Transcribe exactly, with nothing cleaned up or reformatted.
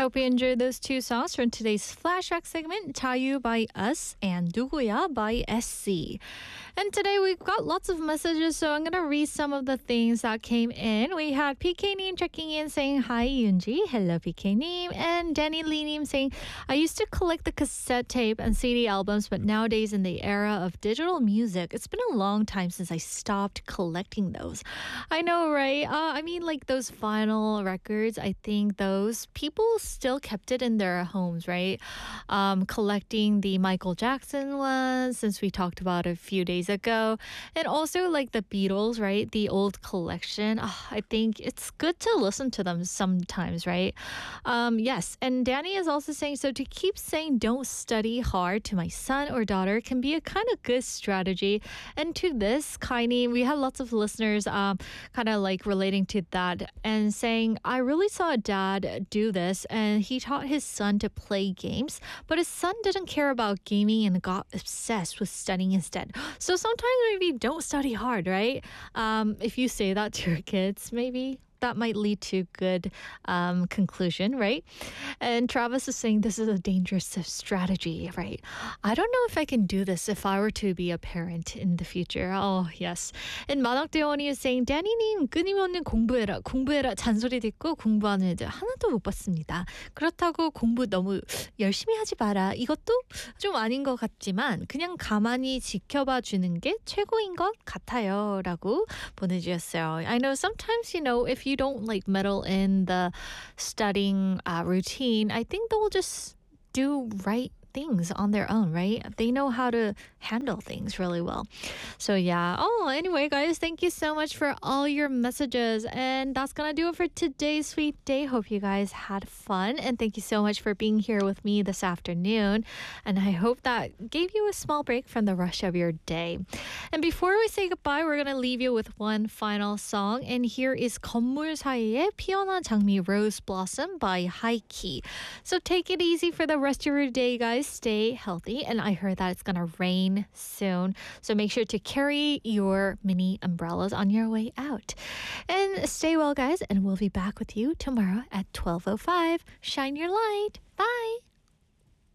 Hope you enjoyed those two songs from today's flashback segment, Tayu by Us and 누구야 by S C. And today we've got lots of messages, so I'm going to read some of the things that came in. We had P K Neem checking in saying, hi Yoonji. Hello P K Neem. And Danny Lee Neem saying, I used to collect the cassette tape and C D albums, but nowadays in the era of digital music, it's been a long time since I stopped collecting those. I know, right? Uh, I mean, like those vinyl records, I think those people still kept it in their homes, right? Um, collecting the Michael Jackson ones, since we talked about it a few days ago, and also like the Beatles, right? The old collection. Oh, I think it's good to listen to them sometimes, right? Um, yes, and Danny is also saying, so to keep saying don't study hard to my son or daughter can be a kind of good strategy. And to this, Kaini, we had lots of listeners um, kind of like relating to that and saying, I really saw a dad do this and he taught his son to play games, but his son didn't care about gaming and got obsessed with studying instead. So sometimes maybe don't study hard, right? Um, if you say that to your kids, maybe that might lead to good um, conclusion, right? And Travis is saying this is a dangerous strategy, right? I don't know if I can do this if I were to be a parent in the future. Oh, yes. And 만학대원이 is saying, Danny님 끊임없는 공부해라, 공부해라 잔소리 듣고 공부하는 애들 하나도 못 봤습니다. 그렇다고 공부 너무 열심히 하지 마라. 이것도 좀 아닌 것 같지만 그냥 가만히 지켜봐 주는 게 최고인 것 같아요. 라고 보내주셨어요. I know sometimes, you know, if you you don't like meddle in the studying uh, routine, I think they'll just do right things on their own, right? They know how to handle things really well. So yeah. Oh, anyway, guys, thank you so much for all your messages. And that's gonna do it for today's Sweet Day. Hope you guys had fun. And thank you so much for being here with me this afternoon. And I hope that gave you a small break from the rush of your day. And before we say goodbye, we're gonna leave you with one final song. And here is 건물 사이에 피어난 장미 Rose Blossom by Haiki. So take it easy for the rest of your day, guys. Stay healthy, and I heard that it's gonna rain soon, so make sure to carry your mini umbrellas on your way out. And stay well, guys, and we'll be back with you tomorrow at twelve oh five. Shine your light. Bye.